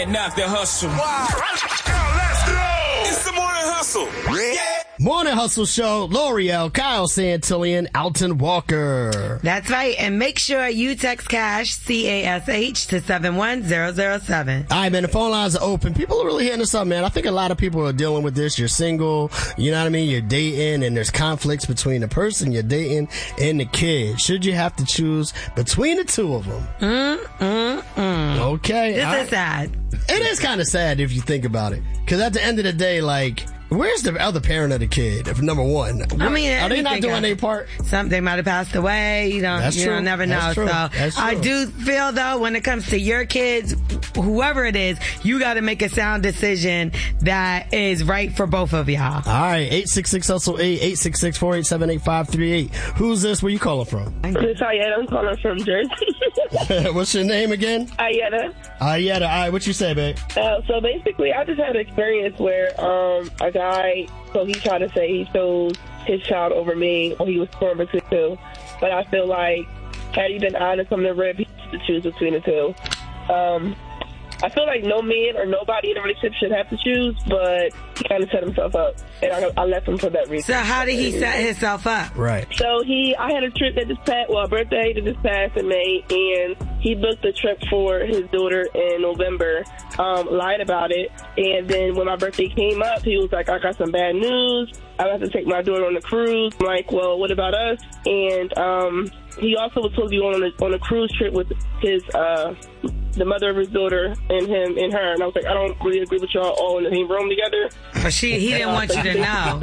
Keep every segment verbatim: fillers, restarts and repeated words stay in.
can't knock the hustle. Wow. Let's go. It's the Morning Hustle. Yeah. Morning Hustle Show, L'Oreal, Kyle Santillan, Alton Walker. That's right. And make sure you text CASH, C A S H, to seven one zero zero seven. All right, man, the phone lines are open. People are really hitting us up, man. I think a lot of people are dealing with this. You're single, you know what I mean? You're dating, and there's conflicts between the person you're dating and the kid. Should you have to choose between the two of them? Mm, mm, mm. Okay. This I, is sad. It is kind of sad if you think about it. Because at the end of the day, like, where's the other parent of the kid? If number one, I mean, are they not doing their part? Some they might have passed away. You don't, That's you true. don't never know. That's true. So That's true. I do feel though, when it comes to your kids, whoever it is, you got to make a sound decision that is right for both of y'all. All right, eight six six hustle eight eight six six four eight seven eight five three eight. Who's this? Where you calling from? This is Ayetta. I'm calling from Jersey. What's your name again? Ayetta. Ayetta. All right, what you say, babe? Uh, so basically, I just had an experience where um, a guy. So he tried to say he chose his child over me, or he was torn between the two. But I feel like, had he been honest from the rip, he should choose between the two. Um, I feel like no man or nobody in a relationship should have to choose, but he kind of set himself up, and I, I left him for that reason. So how did he set himself up? Right. So he, I had a trip that just passed, well, a birthday that just passed in May, and he booked a trip for his daughter in November, um, lied about it, and then when my birthday came up, he was like, I got some bad news. I have to take my daughter on a cruise. I'm like, well, what about us? And um, he also was supposed to be on a, on a cruise trip with his uh, the mother of his daughter and him and her. And I was like, I don't really agree with y'all all in the same room together. But she, he didn't want you to know.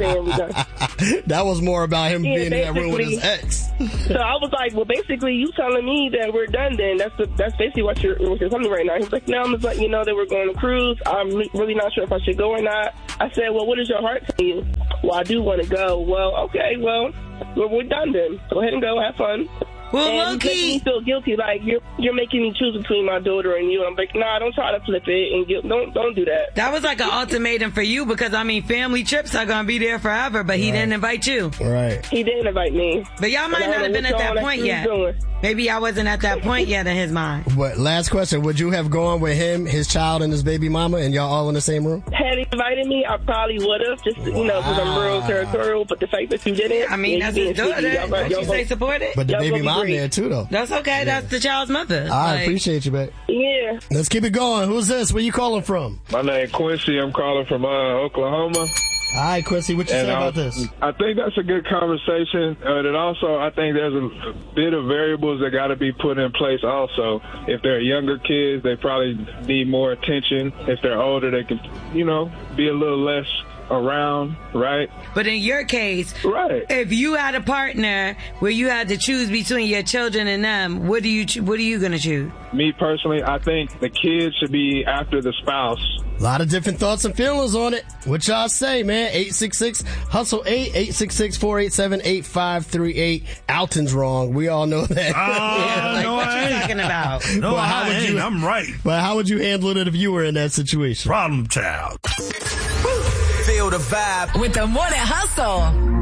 That was more about him Yeah, being in that room with his ex. So I was like, well, basically, you telling me that we're done then. That's the, that's basically what you're, what you're telling me right now. He was like, no, I'm just letting you know that we're going on a cruise. I'm really not sure if I should go or not. I said, well, what does your heart tell you? Well, I do want to go. Well, okay, well, we're, we're done then. Go ahead and go. Have fun. Well, and Loki, he makes me feel guilty. Like you're you're making me choose between my daughter and you. And I'm like, nah, don't try to flip it and guilt. Don't don't do that. That was like an ultimatum for you because I mean, family trips are gonna be there forever, but he right. didn't invite you. Right. He didn't invite me. But y'all might not have been at that point yet. Doing. Maybe I wasn't at that point yet in his mind. But last question: would you have gone with him, his child, and his baby mama, and y'all all in the same room? Had he invited me, I probably would have. Just you know, because I'm real territorial. But the fact that you didn't, I mean, yeah, that's his daughter. Don't you say support it? But the Y'all baby gonna be mom great. there too, though. That's okay. Yeah. That's the child's mother. I Like, appreciate you, babe. Yeah. Let's keep it going. Who's this? Where you calling from? My name Quincy. I'm calling from uh, Oklahoma. All right, Quincy, what you And say I, about this? I think that's a good conversation. Uh, and also, I think there's a bit of variables that got to be put in place also. If they're younger kids, they probably need more attention. If they're older, they can, you know, be a little less around, right? But in your case, right. if you had a partner where you had to choose between your children and them, what do you cho- what are you going to choose? Me personally, I think the kids should be after the spouse. A lot of different thoughts and feelings on it. What y'all say, man? eight six six hustle eight eight six six four eight seven eight five three eight. Alton's wrong. We all know that. Uh, yeah, like, no, what I you ain't. talking about? No, Well, how I would ain't. you- I'm right. But how would you handle it if you were in that situation? Problem child. Feel the vibe With the Morning Hustle.